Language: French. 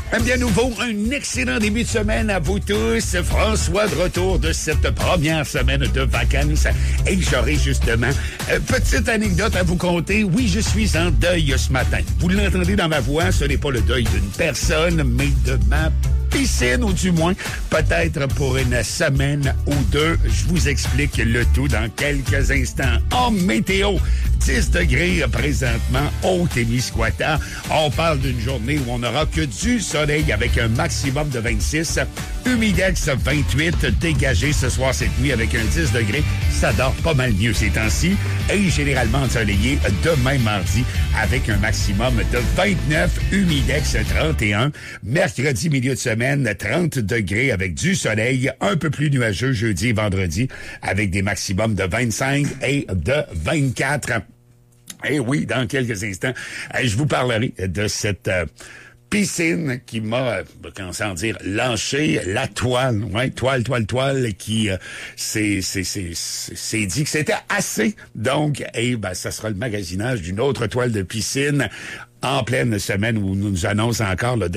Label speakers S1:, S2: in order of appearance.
S1: Bien nouveau, un excellent début de semaine à vous tous. François de retour de cette première semaine de vacances. Et j'aurai justement petite anecdote à vous conter. Oui, je suis en deuil ce matin. Vous l'entendez dans ma voix, ce n'est pas le deuil d'une personne, mais de ma piscine, ou du moins, peut-être pour une semaine ou deux. Je vous explique le tout dans quelques instants. En météo, 10 degrés présentement au Témiscouata. On parle d'une journée où on n'aura que du soleil avec un maximum de 26. Humidex 28, dégagé ce soir cette nuit avec un 10 degrés. Ça dort pas mal mieux ces temps-ci. Et généralement ensoleillé demain mardi avec un maximum de 29. Humidex 31. Mercredi, milieu de semaine, 30 degrés avec du soleil. Un peu plus nuageux jeudi et vendredi avec des maximums de 25 et de 24. Et oui, dans quelques instants, je vous parlerai de cette piscine qui m'a, sans dire, lâché la toile, ouais, toile, qui s'est dit que c'était assez. Donc, ça sera le magasinage d'une autre toile de piscine en pleine semaine où nous annonce encore